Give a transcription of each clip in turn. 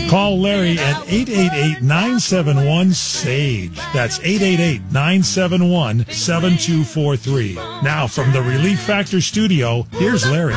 Call Larry at 888-971-SAGE. That's 888-971-7243. Now, from the Relief Factor studio, here's Larry.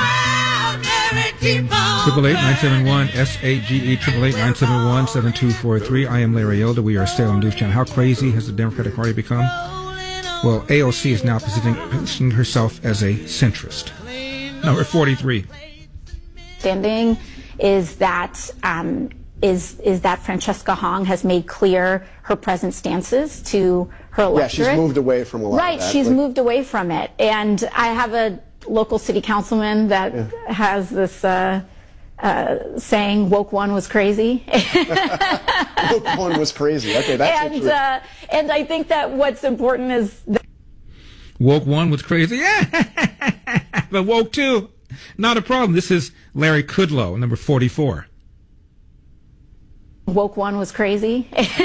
888-971-SAGE, 888-971-7243. I am Larry Elder. We are Salem News Channel. How crazy has the Democratic Party become? Well, AOC is now positioning herself as a centrist. Number 43. Standing is that that Francesca Hong has made clear her present stances to her electorate. Yeah, she's moved away from a lot of that. Right, she's moved away from it. And I have a local city councilman that has this saying, woke one was crazy. Woke one was crazy. Okay, that's and I think that what's important is that woke one was crazy. Yeah. But woke two, not a problem. This is Larry Kudlow, number 44. Woke one was crazy.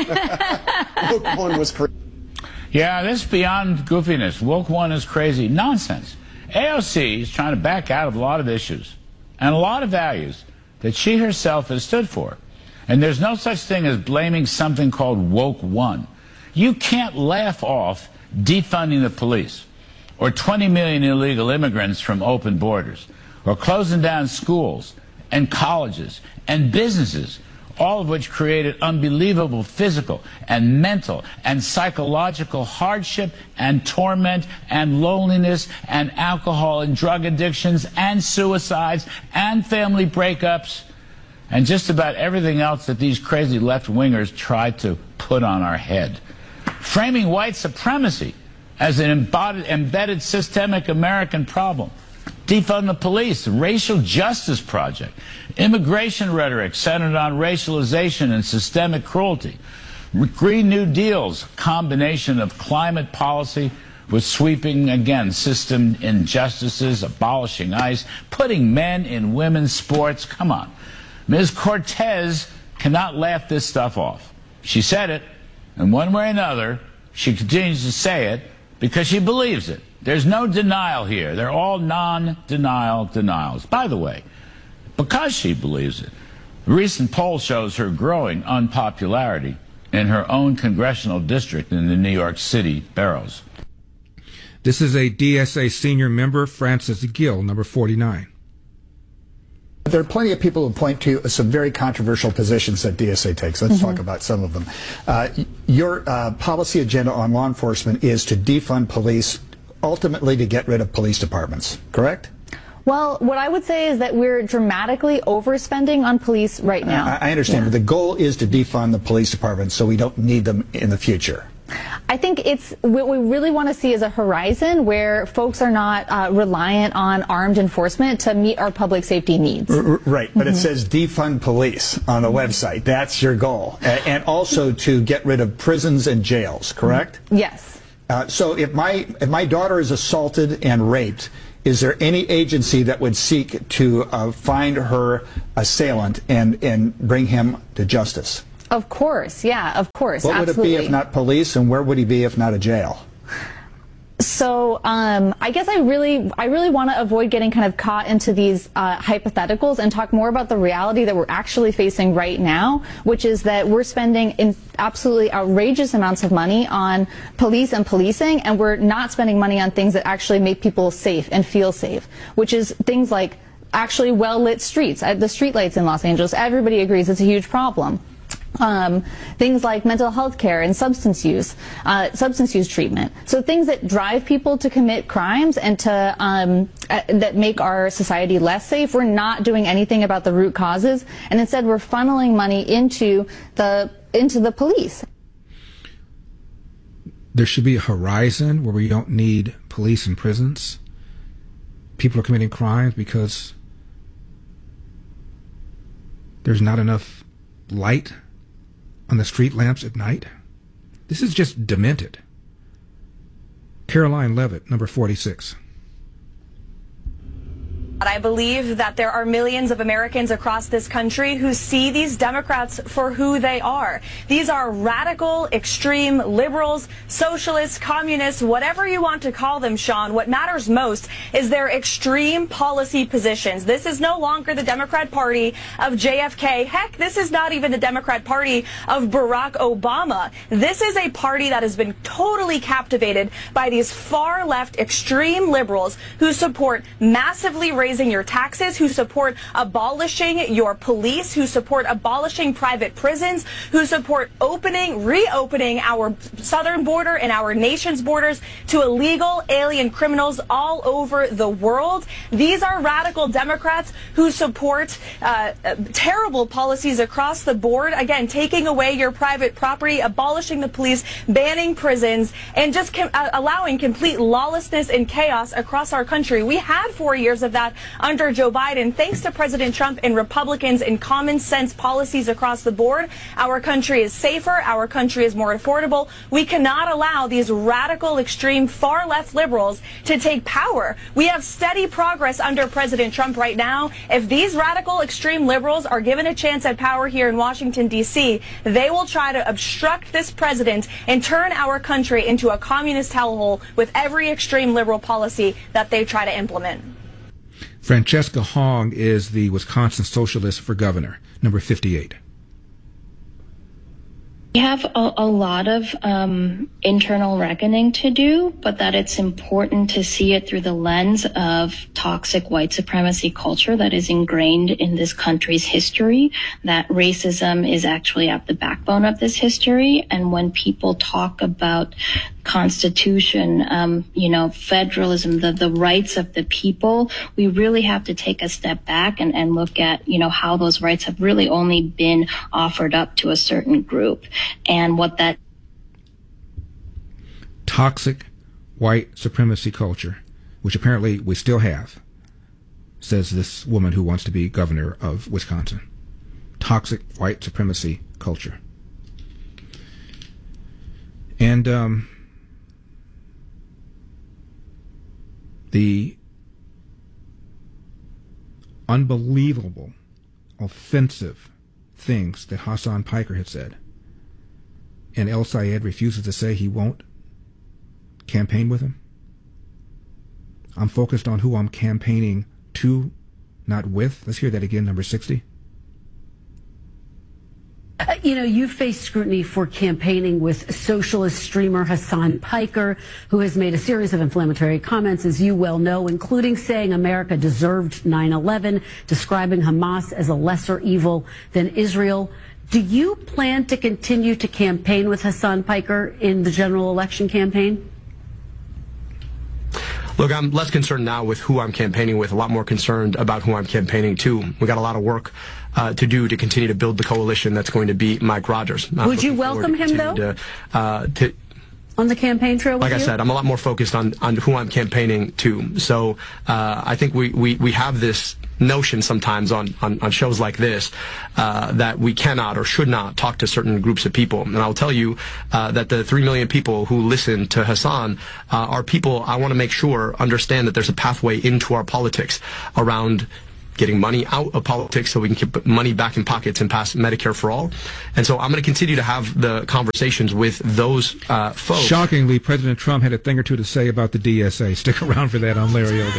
Woke one was crazy. Yeah, this is beyond goofiness. Woke one is crazy. Nonsense. AOC is trying to back out of a lot of issues and a lot of values that she herself has stood for. And there's no such thing as blaming something called woke one. You can't laugh off defunding the police or 20 million illegal immigrants from open borders or closing down schools and colleges and businesses, all of which created unbelievable physical and mental and psychological hardship and torment and loneliness and alcohol and drug addictions and suicides and family breakups and just about everything else that these crazy left-wingers tried to put on our head. Framing white supremacy as an embedded systemic American problem. Defund the police, the Racial Justice Project, immigration rhetoric centered on racialization and systemic cruelty, Green New Deal's combination of climate policy with sweeping, again, system injustices, abolishing ICE, putting men in women's sports. Come on. Ms. Cortez cannot laugh this stuff off. She said it, and one way or another, she continues to say it because she believes it. There's no denial here. They're all non-denial denials. By the way, because she believes it, a recent poll shows her growing unpopularity in her own congressional district in the New York City boroughs. This is a DSA senior member, Francis Gill, number 49. There are plenty of people who point to some very controversial positions that DSA takes. Let's talk about some of them. Your policy agenda on law enforcement is to defund police, ultimately to get rid of police departments, correct? Well, what I would say is that we're dramatically overspending on police right now. I understand, but the goal is to defund the police departments so we don't need them in the future. I think what we really want to see is a horizon where folks are not reliant on armed enforcement to meet our public safety needs. Right, but it says defund police on the website. That's your goal. And also to get rid of prisons and jails, correct? Yes. So if my daughter is assaulted and raped, is there any agency that would seek to find her assailant and bring him to justice? Of course, yeah, of course. What absolutely. would it be if not police, and where would he be if not a jail? So I guess I really want to avoid getting kind of caught into these hypotheticals and talk more about the reality that we're actually facing right now, which is that we're spending absolutely outrageous amounts of money on police and policing, and we're not spending money on things that actually make people safe and feel safe, which is things like actually well-lit streets. The streetlights in Los Angeles, everybody agrees it's a huge problem. Things like mental health care and substance use treatment. So things that drive people to commit crimes and to that make our society less safe. We're not doing anything about the root causes, and instead we're funneling money into the police. There should be a horizon where we don't need police and prisons. People are committing crimes because there's not enough light on the street lamps at night. This is just demented. Caroline Levitt, number 46. I believe that there are millions of Americans across this country who see these Democrats for who they are. These are radical, extreme liberals, socialists, communists, whatever you want to call them, Sean. What matters most is their extreme policy positions. This is no longer the Democrat Party of JFK. Heck, this is not even the Democrat Party of Barack Obama. This is a party that has been totally captivated by these far-left extreme liberals who support massively raising your taxes, who support abolishing your police, who support abolishing private prisons, who support reopening our southern border and our nation's borders to illegal alien criminals all over the world. These are radical Democrats who support terrible policies across the board. Again, taking away your private property, abolishing the police, banning prisons, and just allowing complete lawlessness and chaos across our country. We had 4 years of that under Joe Biden. Thanks to President Trump and Republicans and common sense policies across the board, our country is safer, our country is more affordable. We cannot allow these radical, extreme, far-left liberals to take power. We have steady progress under President Trump right now. If these radical, extreme liberals are given a chance at power here in Washington, D.C., they will try to obstruct this president and turn our country into a communist hellhole with every extreme liberal policy that they try to implement. Francesca Hong is the Wisconsin Socialist for governor, number 58. We have a lot of internal reckoning to do, but that it's important to see it through the lens of toxic white supremacy culture that is ingrained in this country's history, that racism is actually at the backbone of this history. And when people talk about Constitution, federalism, the rights of the people, we really have to take a step back and look at, how those rights have really only been offered up to a certain group. And what that toxic white supremacy culture, which apparently we still have, says this woman who wants to be governor of Wisconsin. Toxic white supremacy culture. And the unbelievable, offensive things that Hassan Piker had said, and El Sayed refuses to say he won't campaign with him. I'm focused on who I'm campaigning to, not with. Let's hear that again, number 60. You faced scrutiny for campaigning with socialist streamer Hassan Piker, who has made a series of inflammatory comments, as you well know, including saying America deserved 9/11, describing Hamas as a lesser evil than Israel. Do you plan to continue to campaign with Hassan Piker in the general election campaign? Look, I'm less concerned now with who I'm campaigning with, a lot more concerned about who I'm campaigning to. We got a lot of work to do to continue to build the coalition that's going to be Mike Rogers. Would you welcome him, though? On the campaign trail with Like I said, I'm a lot more focused on who I'm campaigning to. So I think we have this notion sometimes on shows like this that we cannot or should not talk to certain groups of people. And I'll tell you that the 3 million people who listen to Hassan are people I want to make sure understand that there's a pathway into our politics around getting money out of politics so we can keep money back in pockets and pass Medicare for all. And so I'm going to continue to have the conversations with those folks. Shockingly, President Trump had a thing or two to say about the DSA. Stick around for that on Larry Elder.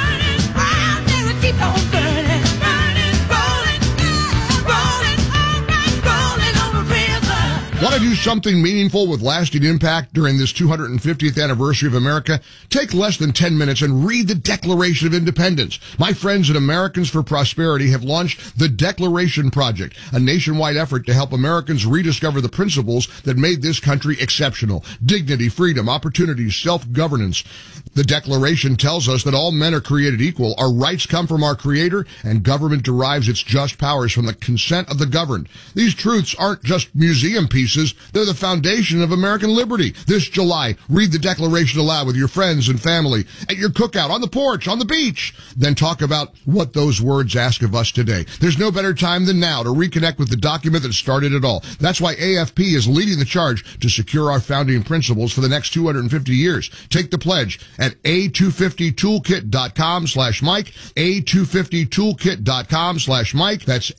Want to do something meaningful with lasting impact during this 250th anniversary of America? Take less than 10 minutes and read the Declaration of Independence. My friends at Americans for Prosperity have launched the Declaration Project, a nationwide effort to help Americans rediscover the principles that made this country exceptional. Dignity, freedom, opportunity, self-governance. The Declaration tells us that all men are created equal, our rights come from our Creator, and government derives its just powers from the consent of the governed. These truths aren't just museum pieces pieces. They're the foundation of American liberty. This July, read the Declaration aloud with your friends and family, at your cookout, on the porch, on the beach. Then talk about what those words ask of us today. There's no better time than now to reconnect with the document that started it all. That's why AFP is leading the charge to secure our founding principles for the next 250 years. Take the pledge at a250toolkit.com/Mike, a250toolkit.com/Mike. That's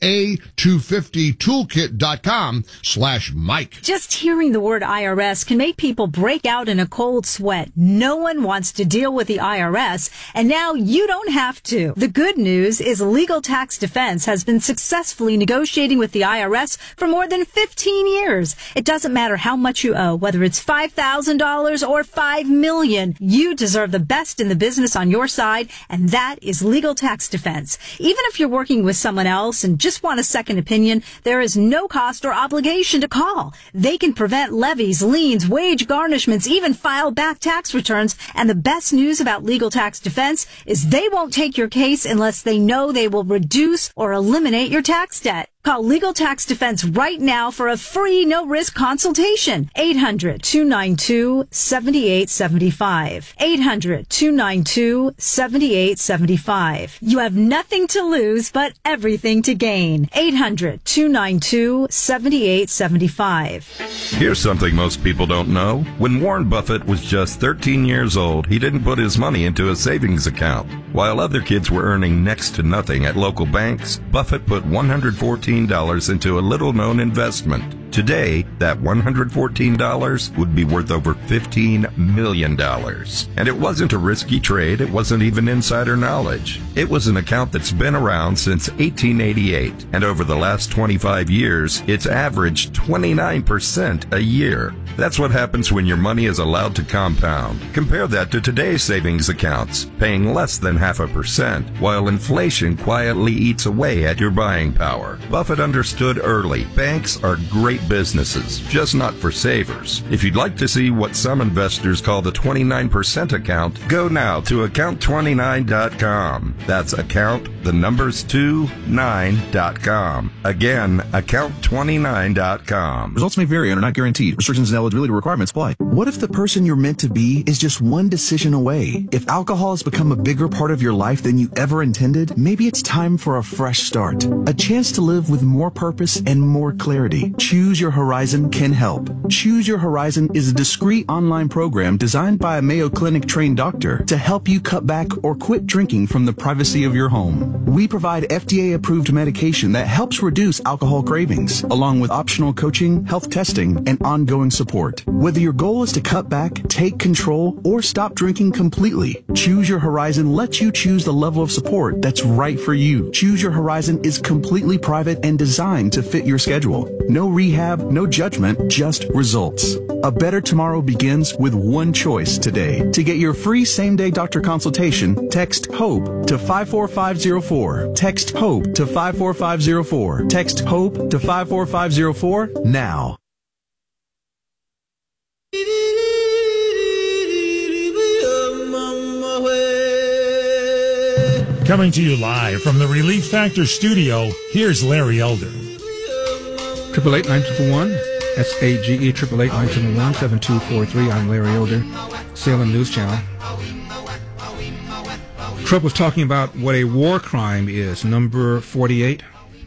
a250toolkit.com/Mike. Just hearing the word IRS can make people break out in a cold sweat. No one wants to deal with the IRS, and now you don't have to. The good news is Legal Tax Defense has been successfully negotiating with the IRS for more than 15 years. It doesn't matter how much you owe, whether it's $5,000 or $5 million. You deserve the best in the business on your side, and that is Legal Tax Defense. Even if you're working with someone else and just want a second opinion, there is no cost or obligation to call. They can prevent levies, liens, wage garnishments, even file back tax returns. And the best news about Legal Tax Defense is they won't take your case unless they know they will reduce or eliminate your tax debt. Call Legal Tax Defense right now for a free, no-risk consultation. 800-292-7875. 800-292-7875. You have nothing to lose, but everything to gain. 800-292-7875. Here's something most people don't know. When Warren Buffett was just 13 years old, he didn't put his money into a savings account. While other kids were earning next to nothing at local banks, Buffett put $114 into a little-known investment. Today, that $114 would be worth over $15 million. And it wasn't a risky trade. It wasn't even insider knowledge. It was an account that's been around since 1888. And over the last 25 years, it's averaged 29% a year. That's what happens when your money is allowed to compound. Compare that to today's savings accounts, paying less than 0.5%, while inflation quietly eats away at your buying power. Buffett understood early. Banks are great businesses, just not for savers. If you'd like to see what some investors call the 29% account, go now to account29.com. That's account, the numbers 29.com. Again, account29.com. Results may vary and are not guaranteed. Restrictions and eligibility requirements apply. What if the person you're meant to be is just one decision away? If alcohol has become a bigger part of your life than you ever intended, maybe it's time for a fresh start. A chance to live with more purpose and more clarity. Choose Your Horizon can help. Choose Your Horizon is a discreet online program designed by a Mayo Clinic trained doctor to help you cut back or quit drinking from the privacy of your home. We provide FDA-approved medication that helps reduce alcohol cravings, along with optional coaching, health testing, and ongoing support. Whether your goal is to cut back, take control, or stop drinking completely, Choose Your Horizon lets you choose the level of support that's right for you. Choose Your Horizon is completely private and designed to fit your schedule. No rehab, no judgment, just results. A better tomorrow begins with one choice today. To get your free same-day doctor consultation, text HOPE to 54504. Text HOPE to 54504. Text HOPE to 54504 now. Coming to you live from the Relief Factor studio, here's Larry Elder. 888-921, SAGE, 888-921-7243. I'm Larry Elder, Salem News Channel. Trump was talking about what a war crime is, number 48.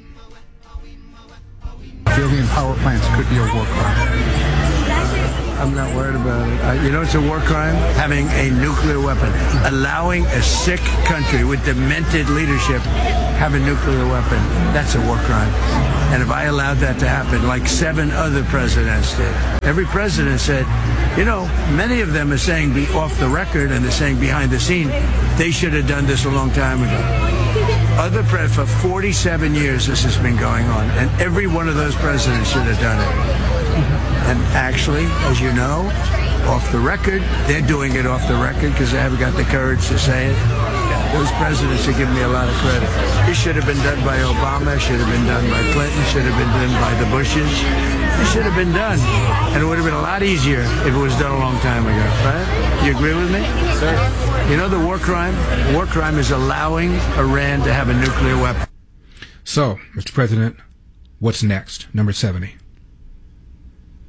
Building power plants could be a war crime. I'm not worried about it. You know, it's a war crime having a nuclear weapon. Allowing a sick country with demented leadership have a nuclear weapon. That's a war crime. And if I allowed that to happen, like 7 other presidents did, every president said, you know, many of them are saying be off the record and they're saying behind the scene, they should have done this a long time ago. For 47 years this has been going on, and every one of those presidents should have done it. And actually, as you know, off the record, they're doing it off the record because they haven't got the courage to say it. Those presidents should give me a lot of credit. It should have been done by Obama, should have been done by Clinton, should have been done by the Bushes. It should have been done. And it would have been a lot easier if it was done a long time ago, right? You agree with me? Sir. You know the war crime? War crime is allowing Iran to have a nuclear weapon. So, Mr. President, what's next? Number 70.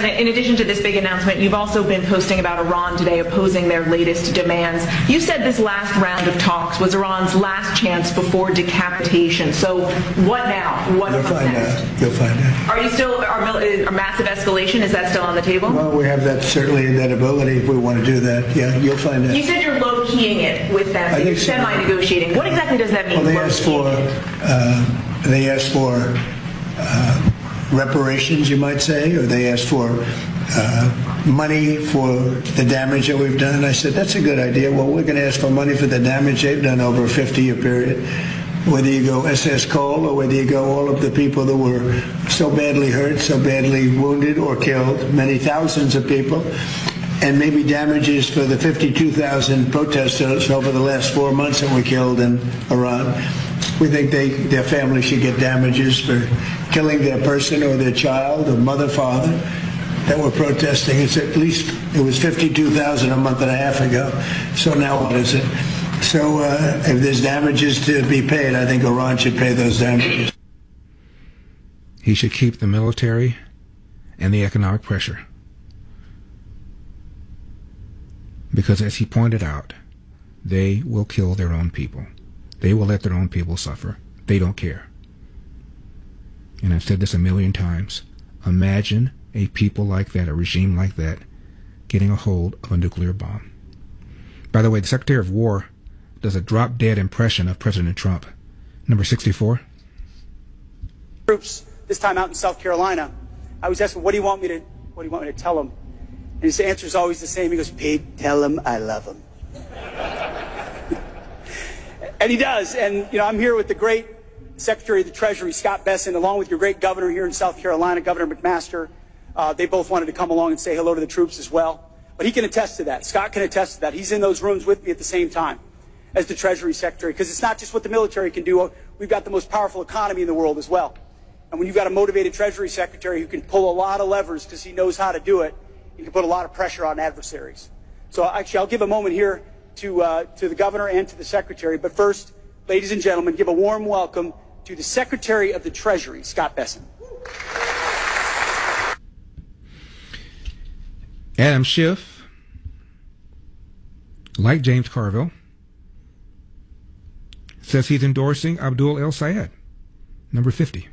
President, in addition to this big announcement, you've also been posting about Iran today opposing their latest demands. You said this last round of talks was Iran's last chance before decapitation. So what now? What You'll comes find next? out. You'll find out. Are you still, a massive escalation, is that still on the table? Well, we have that certainly that ability if we want to do that. Yeah, you'll find out. You said you're low-keying it with them, so you're semi-negotiating. What exactly does that mean? Well, they asked for reparations, you might say, or they asked for money for the damage that we've done. I said, that's a good idea. Well, we're going to ask for money for the damage they've done over a 50-year period. Whether you go SS Cole or whether you go all of the people that were so badly hurt, so badly wounded or killed, many thousands of people, and maybe damages for the 52,000 protesters over the last 4 months that were killed in Iran. We think their family should get damages for killing their person or their child or mother, father that were protesting. It's at least, it was 52,000 a month and a half ago. So now what is it? So if there's damages to be paid, I think Iran should pay those damages. He should keep the military and the economic pressure. Because as he pointed out, they will kill their own people. They will let their own people suffer. They don't care. And I've said this a million times. Imagine a people like that, a regime like that, getting a hold of a nuclear bomb. By the way, the Secretary of War does a drop-dead impression of President Trump. Number 64. Troops, this time out in South Carolina, I was asking, what do you want me to tell them? And his answer is always the same. He goes, Pete, tell them I love them. And he does. And, you know, I'm here with the great Secretary of the Treasury, Scott Bessent, along with your great governor here in South Carolina, Governor McMaster. They both wanted to come along and say hello to the troops as well. But he can attest to that. Scott can attest to that. He's in those rooms with me at the same time as the Treasury Secretary, because it's not just what the military can do. We've got the most powerful economy in the world as well. And when you've got a motivated Treasury Secretary who can pull a lot of levers because he knows how to do it, he can put a lot of pressure on adversaries. So actually, I'll give a moment here to the governor and to the secretary. But first, ladies and gentlemen, give a warm welcome to the Secretary of the Treasury, Scott Bessent. Adam Schiff, like James Carville, says he's endorsing Abdul El-Sayed, number 50.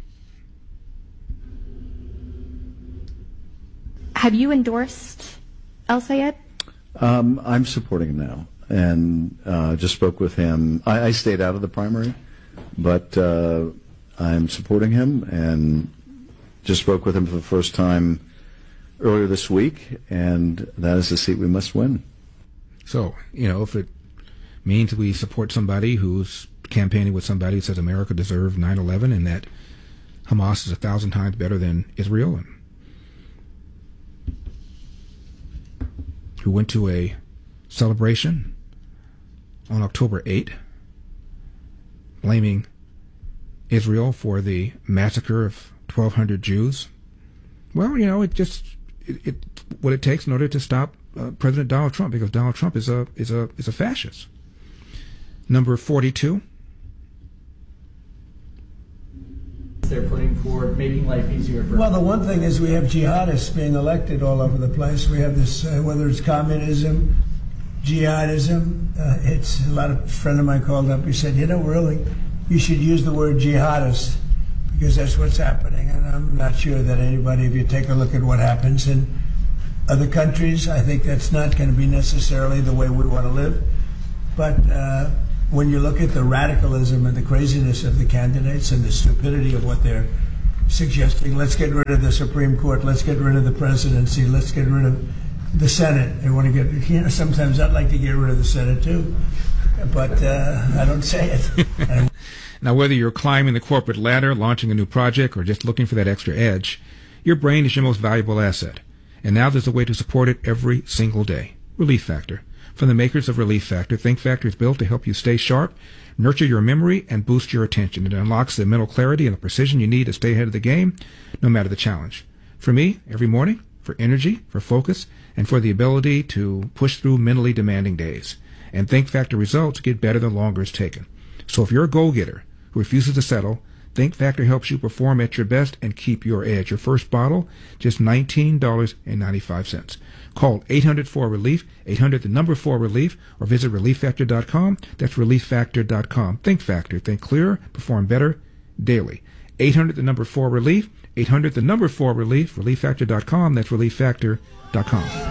Have you endorsed El-Sayed? I'm supporting him now, and just spoke with him. I stayed out of the primary, but I'm supporting him, and just spoke with him for the first time earlier this week, and that is the seat we must win. So, you know, if it means we support somebody who's campaigning with somebody who says America deserved 9/11 and that Hamas is 1,000 times better than Israel, and who went to a celebration on October 8, blaming Israel for the massacre of 1,200 Jews. Well, you know, what it takes in order to stop President Donald Trump, because Donald Trump is a fascist. Number 42. They're putting forward making life easier for. Well, the one thing is we have jihadists being elected all over the place. We have this, whether it's communism, jihadism. It's a friend of mine called up. He said, you know, really, you should use the word jihadist because that's what's happening. And I'm not sure that anybody, if you take a look at what happens in other countries, I think that's not going to be necessarily the way we want to live. But when you look at the radicalism and the craziness of the candidates and the stupidity of what they're suggesting, let's get rid of the Supreme Court, let's get rid of the presidency, let's get rid of the Senate. They want to get, you know, sometimes I'd like to get rid of the Senate too, but I don't say it. Now, whether you're climbing the corporate ladder, launching a new project, or just looking for that extra edge, your brain is your most valuable asset. And now there's a way to support it every single day. Relief Factor. From the makers of Relief Factor, Think Factor is built to help you stay sharp, nurture your memory, and boost your attention. It unlocks the mental clarity and the precision you need to stay ahead of the game, no matter the challenge. For me, every morning, for energy, for focus, and for the ability to push through mentally demanding days. And Think Factor results get better the longer it's taken. So if you're a goal-getter who refuses to settle, Think Factor helps you perform at your best and keep your edge. Your first bottle, just $19.95. Call 800-4RELIEF, 800-4RELIEF, or visit ReliefFactor.com. That's ReliefFactor.com. Think Factor. Think clearer. Perform better daily. 800-4RELIEF, 800-4RELIEF, ReliefFactor.com. That's ReliefFactor.com.